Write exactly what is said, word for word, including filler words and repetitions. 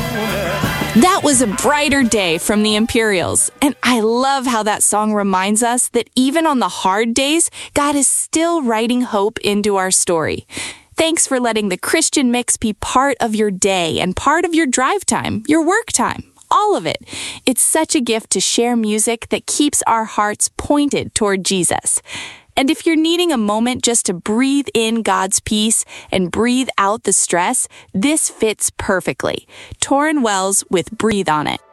That was A Brighter Day from the Imperials, and I love how that song reminds us that even on the hard days, God is still writing hope into our story. Thanks for letting the Christian Mix be part of your day and part of your drive time, your work time, all of it. It's such a gift to share music that keeps our hearts pointed toward Jesus. And if you're needing a moment just to breathe in God's peace and breathe out the stress, this fits perfectly. Torrin Wells with Breathe on It.